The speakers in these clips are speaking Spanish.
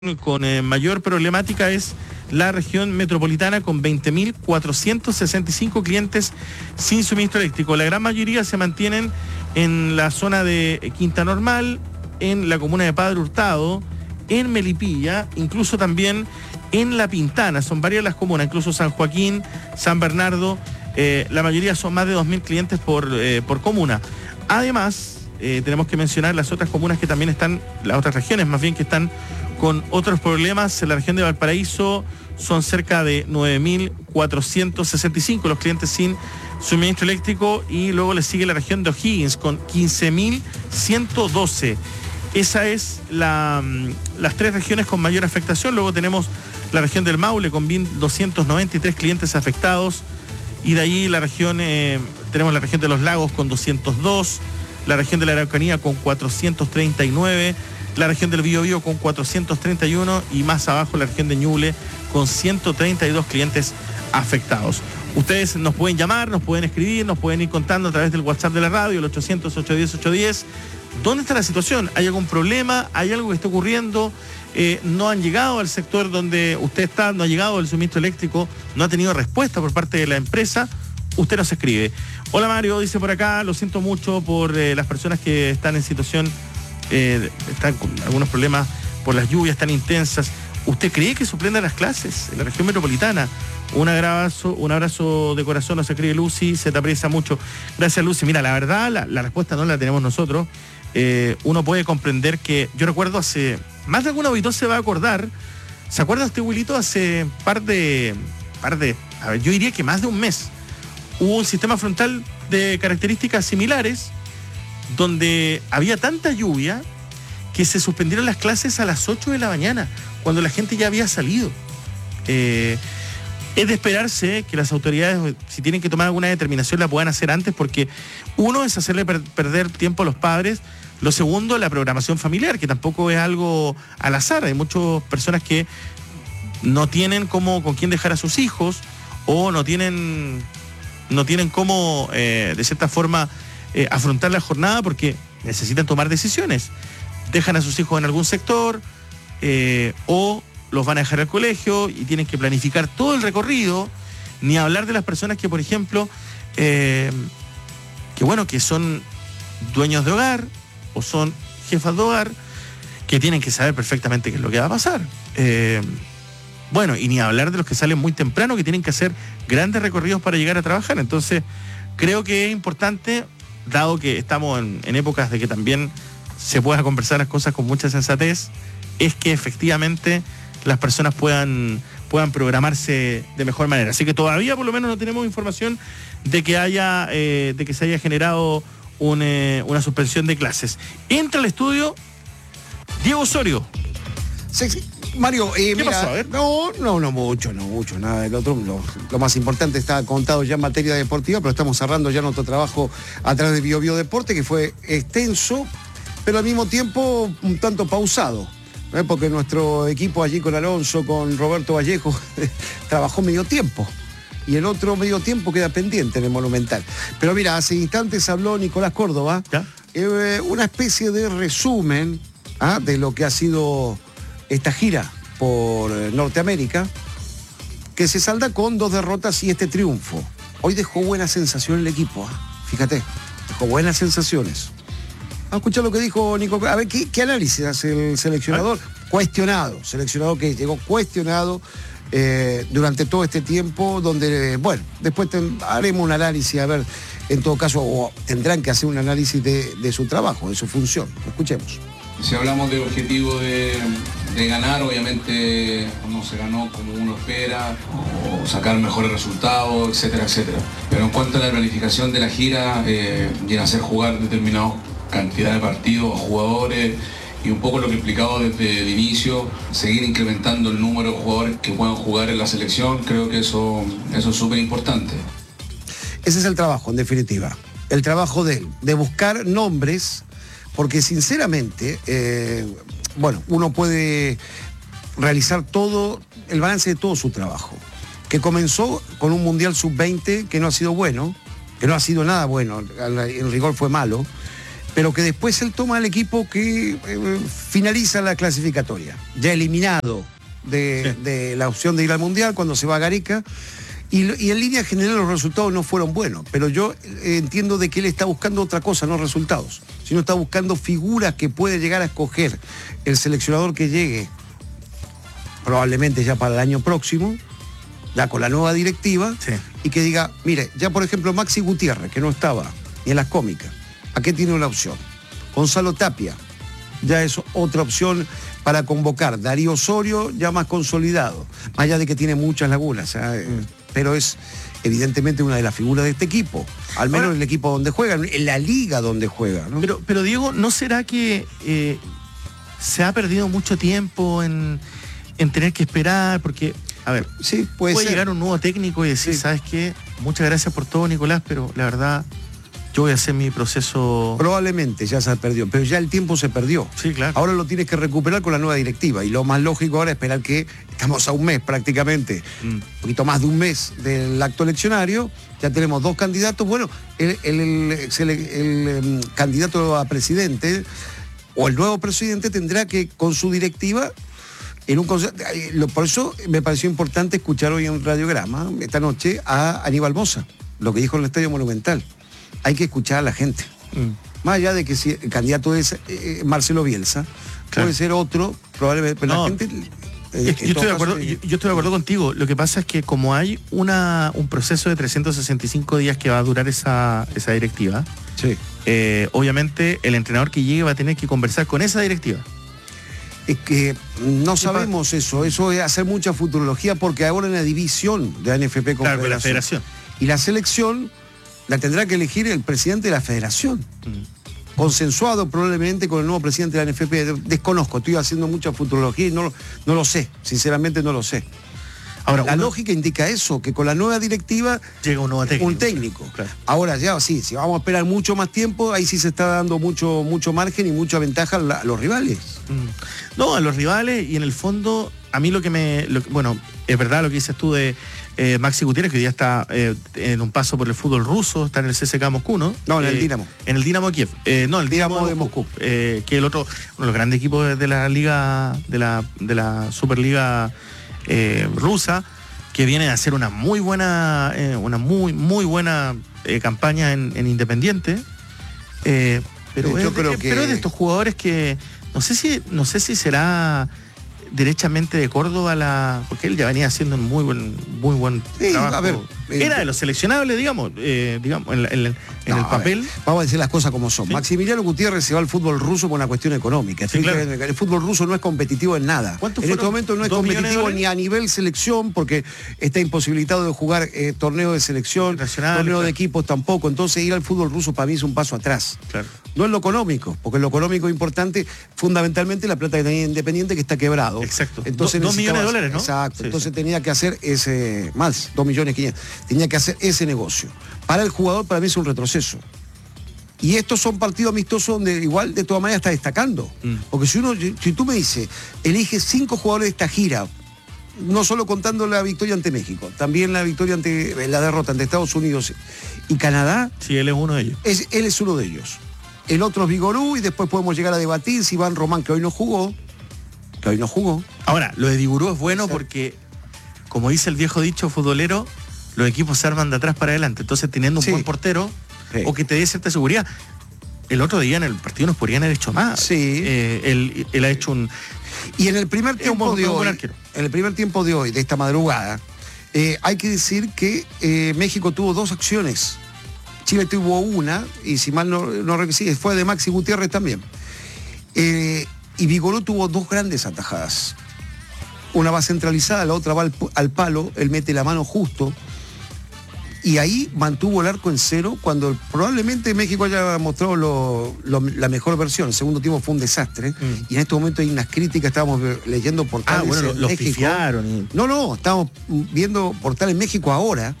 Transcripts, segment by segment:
con mayor problemática es la región metropolitana, con 20.465 clientes sin suministro eléctrico. La gran mayoría se mantienen en la zona de Quinta Normal, en la comuna de Padre Hurtado, en Melipilla, incluso también en La Pintana. Son varias las comunas, incluso San Joaquín, San Bernardo. La mayoría son más de 2.000 clientes por comuna. Además, tenemos que mencionar las otras comunas que también están, las otras regiones más bien, que están con otros problemas. En la región de Valparaíso son cerca de 9.465 los clientes sin suministro eléctrico, y luego le sigue la región de O'Higgins con 15.112. Esa es las tres regiones con mayor afectación. Luego tenemos la región del Maule con 1.293 clientes afectados, y de ahí la región, tenemos la región de los Lagos con 202, la región de la Araucanía con 439, la región del Biobío con 431 y más abajo la región de Ñuble con 132 clientes afectados. Ustedes nos pueden llamar, nos pueden escribir, nos pueden ir contando a través del WhatsApp de la radio, el 800-810-810. ¿Dónde está la situación? ¿Hay algún problema? ¿Hay algo que está ocurriendo? ¿No han llegado al sector donde usted está? ¿No ha llegado el suministro eléctrico? ¿No ha tenido respuesta por parte de la empresa? Usted nos escribe. Hola Mario, dice por acá, lo siento mucho por las personas que están en situación, están con algunos problemas por las lluvias tan intensas. ¿Usted cree que suspendan las clases en la región metropolitana? Un abrazo de corazón, nos escribe Lucy, se te aprecia mucho. Gracias, Lucy. Mira, la verdad, la respuesta no la tenemos nosotros. Uno puede comprender que, yo recuerdo hace, más de algún auditor se va a acordar, ¿se acuerda usted, Wilito? Hace a ver, yo diría que más de un mes, hubo un sistema frontal de características similares, donde había tanta lluvia que se suspendieron las clases a las 8 de la mañana, cuando la gente ya había salido. Es de esperarse que las autoridades, si tienen que tomar alguna determinación, la puedan hacer antes, porque uno es hacerle perder tiempo a los padres. Lo segundo, la programación familiar, que tampoco es algo al azar. Hay muchas personas que no tienen con quién dejar a sus hijos, o no tienen cómo, de cierta forma, afrontar la jornada, porque necesitan tomar decisiones. Dejan a sus hijos en algún sector, o los van a dejar al colegio y tienen que planificar todo el recorrido. Ni hablar de las personas que, por ejemplo, que son dueños de hogar o son jefas de hogar, que tienen que saber perfectamente qué es lo que va a pasar. Y ni hablar de los que salen muy temprano, que tienen que hacer grandes recorridos para llegar a trabajar. Entonces, creo que es importante, dado que estamos en épocas de que también se pueda conversar las cosas con mucha sensatez, es que efectivamente las personas puedan programarse de mejor manera. Así que todavía por lo menos no tenemos información de que se haya generado una suspensión de clases. Entra al estudio Diego Osorio. Sí. Mario, ¿Qué mira, pasó? A ver. No mucho, nada del otro. Lo más importante está contado ya en materia deportiva, pero estamos cerrando ya nuestro trabajo a través de Biobío Deporte, que fue extenso, pero al mismo tiempo un tanto pausado, ¿no? Porque nuestro equipo allí con Alonso, con Roberto Vallejo, trabajó medio tiempo. Y el otro medio tiempo queda pendiente en el Monumental. Pero mira, hace instantes habló Nicolás Córdoba, una especie de resumen de lo que ha sido esta gira por Norteamérica, que se salda con 2 derrotas y este triunfo. Hoy dejó buena sensación el equipo, fíjate, dejó buenas sensaciones. Vamos a escuchar lo que dijo Nico. A ver, ¿qué análisis hace el seleccionador? Cuestionado, seleccionador que llegó cuestionado durante todo este tiempo, donde, después haremos un análisis, a ver, en todo caso, o tendrán que hacer un análisis de su trabajo, de su función. Escuchemos. Si hablamos de objetivo de ganar, obviamente no se ganó como uno espera, o sacar mejores resultados, etcétera, etcétera. Pero en cuanto a la planificación de la gira, y en hacer jugar determinada cantidad de partidos a jugadores, y un poco lo que he explicado desde el inicio, seguir incrementando el número de jugadores que puedan jugar en la selección, creo que eso es súper importante. Ese es el trabajo, en definitiva. El trabajo de él, de buscar nombres, porque sinceramente, uno puede realizar todo, el balance de todo su trabajo, que comenzó con un Mundial Sub-20 que no ha sido bueno, que no ha sido nada bueno, en rigor fue malo, pero que después él toma al equipo que finaliza la clasificatoria, ya eliminado de la opción de ir al Mundial cuando se va a Gareca. Y en línea general los resultados no fueron buenos, pero yo entiendo de que él está buscando otra cosa, no resultados, sino está buscando figuras que puede llegar a escoger el seleccionador que llegue, probablemente ya para el año próximo, ya con la nueva directiva, Sí. y que diga, mire, ya por ejemplo Maxi Gutiérrez, que no estaba ni en las cómicas, ¿a qué tiene una opción? Gonzalo Tapia, ya es otra opción para convocar. Darío Osorio, ya más consolidado, más allá de que tiene muchas lagunas, pero es evidentemente una de las figuras de este equipo, al menos Ahora, en el equipo donde juega, en la liga donde juega, ¿no? Pero Diego, ¿no será que se ha perdido mucho tiempo en tener que esperar? Porque, a ver, Sí, puede ser. llegar un nuevo técnico y decir, Sí. ¿sabes qué? Muchas gracias por todo, Nicolás, pero la verdad, yo voy a hacer mi proceso. Probablemente ya se perdió, pero ya el tiempo se perdió. Sí, claro. Ahora lo tienes que recuperar con la nueva directiva, y lo más lógico ahora es esperar que estamos a un mes prácticamente, un poquito más de un mes del acto eleccionario, ya tenemos 2 candidatos. Bueno, el candidato a presidente o el nuevo presidente tendrá que, con su directiva, por eso me pareció importante escuchar hoy en Radiograma, esta noche, a Aníbal Mosa, lo que dijo en el Estadio Monumental. Hay que escuchar a la gente. Más allá de que si el candidato es Marcelo Bielsa, Claro. puede ser otro, probablemente, pero No, la gente... Yo estoy de acuerdo, yo estoy de acuerdo contigo. Lo que pasa es que como hay un proceso de 365 días que va a durar esa directiva, Sí. obviamente el entrenador que llegue va a tener que conversar con esa directiva. Es que no sabemos eso es hacer mucha futurología, porque ahora en la división de ANFP con Claro, con la federación. Y la selección la tendrá que elegir el presidente de la federación. Consensuado probablemente con el nuevo presidente de la NFP. Desconozco, estoy haciendo mucha futurología y no lo sé, sinceramente no lo sé. Ahora, La lógica indica eso, que con la nueva directiva llega un nuevo técnico. un técnico. Claro. Ahora ya sí, si vamos a esperar mucho más tiempo, ahí sí se está dando mucho margen y mucha ventaja a los rivales. No, a los rivales, y en el fondo, a mí bueno, es verdad lo que dices tú de Maxi Gutiérrez, que hoy día está en un paso por el fútbol ruso, está en el CSKA Moscú, ¿no? No, en el Dinamo. En el Dinamo Kiev. No, el Dinamo de Moscú. Que es el otro, uno de los grandes equipos de la liga, de la Superliga rusa, que viene a hacer una muy buena campaña en Independiente. Pero Yo creo que... pero es de estos jugadores que no sé si será derechamente de Córdoba porque él ya venía haciendo un muy buen Sí, trabajo. a ver, era de los seleccionables, digamos, en el papel. Vamos a decir las cosas como son. Sí. Maximiliano Gutiérrez se va al fútbol ruso por una cuestión económica. Sí, claro. El fútbol ruso no es competitivo en nada. ¿Cuánto En este fueron? momento no es 2 millones de competitivo dólares. ni a nivel selección, porque está imposibilitado de jugar torneo de selección, Nacional, torneo claro. de equipos tampoco. Entonces ir al fútbol ruso para mí es un paso atrás. Claro. No es lo económico, porque lo económico es importante, fundamentalmente la plata que tenía Independiente, que está quebrado. Exacto. Entonces 2 millones de necesitaba- dólares, ¿no? Exacto. Sí, Entonces sí. tenía que hacer ese, más, 2.500.000. Tenía que hacer ese negocio. Para el jugador, para mí es un retroceso. Y estos son partidos amistosos donde igual de todas maneras está destacando. Porque si tú me dices, elige 5 jugadores de esta gira, no solo contando la victoria ante México, también la derrota ante Estados Unidos y Canadá, Sí, él es uno de ellos. él es uno de ellos. El otro es Vigorú, y después podemos llegar a debatir si Iván Román, que hoy no jugó. Ahora, lo de Digurú es bueno porque, como dice el viejo dicho futbolero, los equipos se arman de atrás para adelante. Entonces, teniendo un Sí. buen portero, Sí. o que te dé cierta seguridad. El otro día en el partido nos podrían haber hecho más. Sí. Él ha hecho un... Y en el primer Es un tiempo de buen hoy, arquero. de esta madrugada, hay que decir que México tuvo 2 acciones. Chile tuvo una, y si mal no sí, fue de Maxi Gutiérrez también. Y Vigorú tuvo 2 grandes atajadas. Una va centralizada, la otra va al palo, él mete la mano justo. Y ahí mantuvo el arco en cero, cuando probablemente México haya mostrado la mejor versión. El segundo tiempo fue un desastre. Y en este momento hay unas críticas, estábamos leyendo portales bueno, en los México. pifiaron. No, estamos viendo portales en México ahora.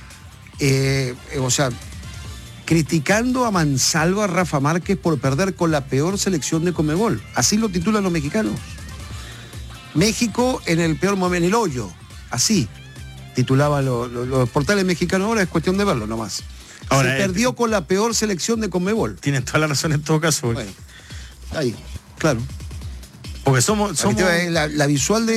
Criticando a mansalva a Rafa Márquez por perder con la peor selección de Conmebol. Así lo titulan los mexicanos. México en el peor momento, en el hoyo. Así titulaba los portales mexicanos, ahora es cuestión de verlo nomás. Ahora, se perdió con la peor selección de Conmebol. Tienen toda la razón en todo caso. Bueno, ahí, claro. Porque somos La visual de